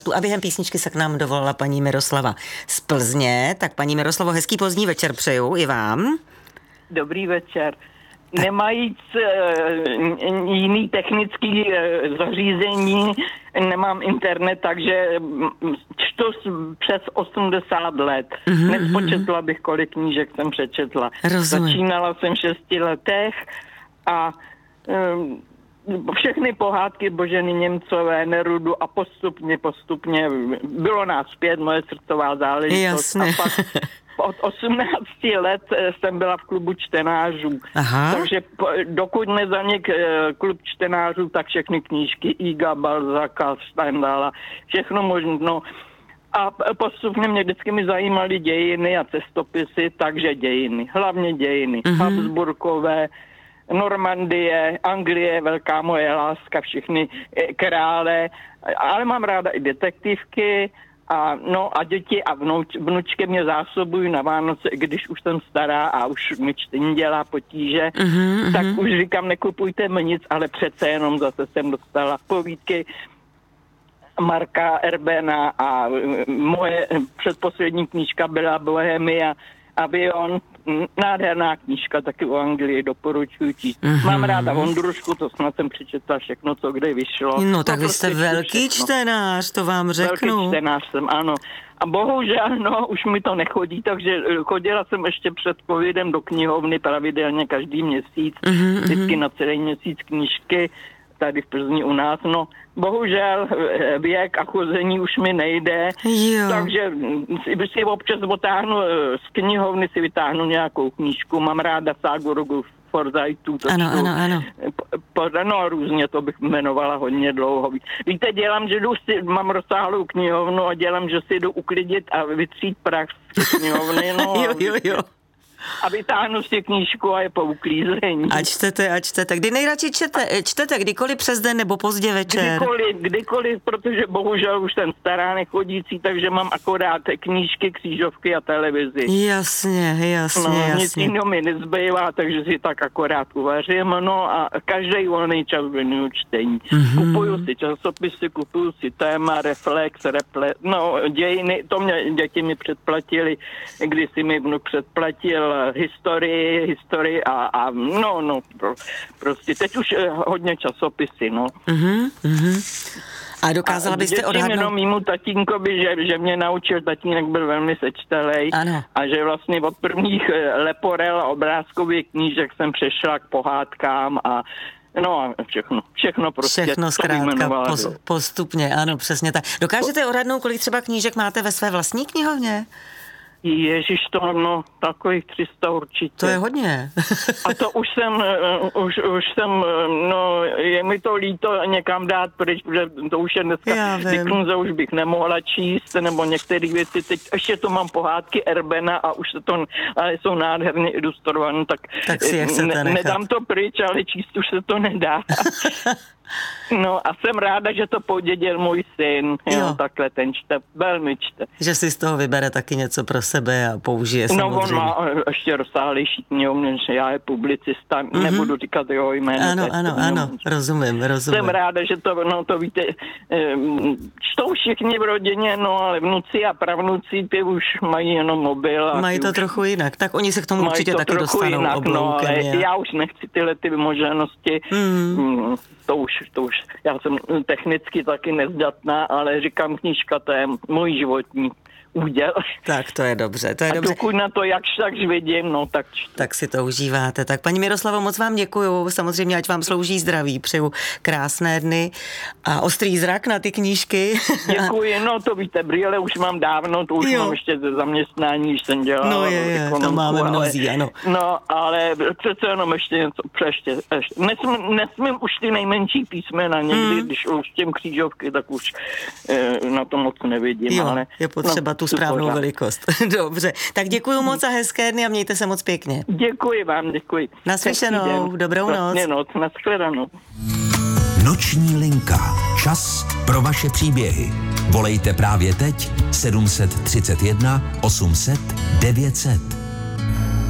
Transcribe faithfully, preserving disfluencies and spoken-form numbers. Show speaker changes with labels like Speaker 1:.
Speaker 1: A během písničky se k nám dovolala paní Miroslava z Plzně. Tak paní Miroslavo, hezký pozdní večer přeju i vám.
Speaker 2: Dobrý večer. Nemajíc uh, jiný technický uh, zařízení, nemám internet, takže čtu přes osmdesát let. Mm-hmm. Nespočetla bych, kolik knížek jsem přečetla.
Speaker 1: Rozumím.
Speaker 2: Začínala jsem v šesti letech a um, všechny pohádky Boženy Němcové, Nerudu a postupně, postupně bylo nás pět, moje srdcová záležitost.
Speaker 1: Jasně.
Speaker 2: A pak od osmnácti let jsem byla v klubu čtenářů.
Speaker 1: Aha.
Speaker 2: Takže dokud nezanik klub čtenářů, tak všechny knížky Iga, Balzaka, Stendhala, všechno možno. A postupně mě vždycky mi zajímaly dějiny a cestopisy, takže dějiny. Hlavně dějiny. Mm-hmm. Habsburkové, Normandie, Anglie, velká moje láska, všechny krále, ale mám ráda i detektivky a, no, a děti a vnuč, vnučky mě zásobují na Vánoce, když už jsem stará a už mi čtení dělá potíže, mm-hmm. tak už říkám, nekupujte mi nic, ale přece jenom zase jsem dostala povídky Marka Erbena a moje předposlední knížka byla Bohemia, Avion, nádherná knížka, taky o Anglii, doporučuji číst. Mm-hmm. Mám ráda Vondrušku, to snad jsem přečetla všechno, co kde vyšlo.
Speaker 1: No tak
Speaker 2: to
Speaker 1: vy jste
Speaker 2: prostě
Speaker 1: velký
Speaker 2: všechno.
Speaker 1: čtenář, to vám řeknu.
Speaker 2: Velký čtenář jsem, ano. A bohužel, no, už mi to nechodí, takže chodila jsem ještě před covidem do knihovny pravidelně každý měsíc, mm-hmm. vždycky na celý měsíc knížky, tady v Plzni u nás, no. Bohužel věk a chození už mi nejde,
Speaker 1: jo. takže
Speaker 2: si, si občas otáhnu z knihovny, si vytáhnu nějakou knížku, mám ráda ságu Rogu Forsythu, to
Speaker 1: ano, ano, ano.
Speaker 2: Po, no různě, to bych jmenovala hodně dlouho. Víte, dělám, že jdu si, mám rozsáhlou knihovnu a dělám, že si jdu uklidit a vytřít prach z knihovny, no.
Speaker 1: jo, jo, jo.
Speaker 2: A vytáhnu si knížku a je po uklízení.
Speaker 1: A čtete, a čtete. Kdy nejradši čtete? Čtete kdykoliv přes den nebo pozdě večer?
Speaker 2: Kdykoliv, kdykoliv, protože bohužel už jsem stará nechodící, takže mám akorát knížky, křížovky a televizi.
Speaker 1: Jasně, jasně,
Speaker 2: no,
Speaker 1: jasně.
Speaker 2: Nic jiného mi nezbývá, takže si tak akorát uvařím, no a každý volný čas věnuju čtení. Mm-hmm. Kupuju si časopisy, kupuju si téma, reflex, reple, no dějiny, to mě děti mi předplatili, když si mi vnuk předplatil historii, historii a, a no, no, pro, prostě teď už hodně časopisy, no.
Speaker 1: Uh-huh, uh-huh. A dokázala
Speaker 2: a
Speaker 1: byste odhadnout?
Speaker 2: jenom mýmu tatínkovi, že, že mě naučil, tatínek byl velmi sečtelej
Speaker 1: ano.
Speaker 2: a že vlastně od prvních leporel a obrázkových knížek jsem přešla k pohádkám a no a všechno, všechno prostě.
Speaker 1: Všechno zkrátka pos, postupně, ano, přesně tak. Dokážete odhadnout, kolik třeba knížek máte ve své vlastní knihovně?
Speaker 2: Ježiš, to no, takových tři sta určitě.
Speaker 1: To je hodně.
Speaker 2: A to už jsem, uh, už, už jsem, uh, no, je mi to líto někam dát pryč, protože to už je dneska, Dickense už bych nemohla číst, nebo některé věci, teď ještě to mám pohádky Erbena a už se to, ale jsou nádherně ilustrované, tak,
Speaker 1: tak si je chcete
Speaker 2: ne, nedám to pryč, ale číst už se to nedá. No a jsem ráda, že to podědil můj syn, jo, jo takhle ten čte, velmi čte.
Speaker 1: Že si z toho vybere taky něco pro sebe a použije samozřejmě.
Speaker 2: No on má ještě rozsáhlejší knihovnu, než já je publicista, mm-hmm. nebudu říkat jeho jméno.
Speaker 1: Ano, ano, ano, rozumím, rozumím.
Speaker 2: Jsem ráda, že to, no to víte, čtou všichni v rodině, no ale vnuci a pravnuci, ty už mají jenom mobil. A
Speaker 1: mají to
Speaker 2: už
Speaker 1: trochu jinak, tak oni se k tomu určitě taky dostanou
Speaker 2: jinak,
Speaker 1: obloukem.
Speaker 2: No, ale
Speaker 1: já.
Speaker 2: já už nechci tyhle ty možnosti, mm. to už, to už, já jsem technicky taky nezdatná, ale říkám, knížka, to je můj životní úděl.
Speaker 1: Tak to je dobře, to je
Speaker 2: a
Speaker 1: dobře.
Speaker 2: dokud na to jakž takž vidím, no tak...
Speaker 1: Tak si to užíváte. Tak paní Miroslavo, moc vám děkuju. Samozřejmě, ať vám slouží zdraví. Přeju krásné dny a ostrý zrak na ty knížky.
Speaker 2: Děkuji, no to víte, brýle už mám dávno, to už jo. mám ještě ze zaměstnání, když jsem dělala.
Speaker 1: No je, je, to máme mnozí, ano.
Speaker 2: No, ale přece jenom ještě něco, přeště, ještě. Nesmím, nesmím už ty nejmenší písmena, někdy, hmm. když už těm křížovky, tak už e, na to moc nevidím.
Speaker 1: Jo,
Speaker 2: ale,
Speaker 1: je potřeba no, tu správnou pořád. Velikost. Dobře, tak děkuju moc a hezké dny a mějte se moc pěkně.
Speaker 2: Děkuji vám, děkuji.
Speaker 1: Naslyšenou, dobrou noc.
Speaker 2: noc, nashledanou.
Speaker 3: Noční linka. Čas pro vaše příběhy. Volejte právě teď sedm set třicet jedna osm set devět set.